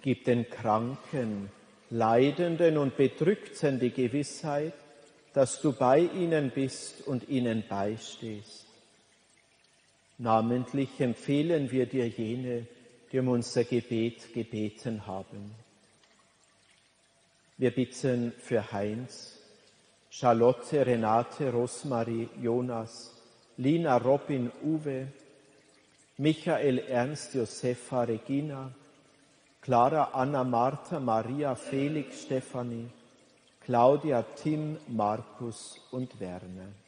Gib den Kranken, Leidenden und Bedrückten die Gewissheit, dass du bei ihnen bist und ihnen beistehst. Namentlich empfehlen wir dir jene, die um unser Gebet gebeten haben. Wir bitten für Heinz, Charlotte, Renate, Rosmarie, Jonas, Lina, Robin, Uwe, Michael, Ernst, Josefa, Regina, Clara, Anna, Martha, Maria, Felix, Stefanie, Claudia, Tim, Markus und Werner.